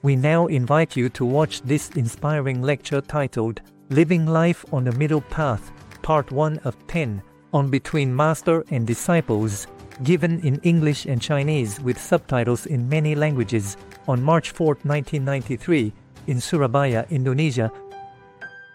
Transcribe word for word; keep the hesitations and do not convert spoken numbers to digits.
We now invite you to watch this inspiring lecture titled Living Life on the Middle Path, Part one of ten, on Between Master and Disciples, given in English and Chinese with subtitles in many languages on March fourth, nineteen ninety-three, in Surabaya, Indonesia,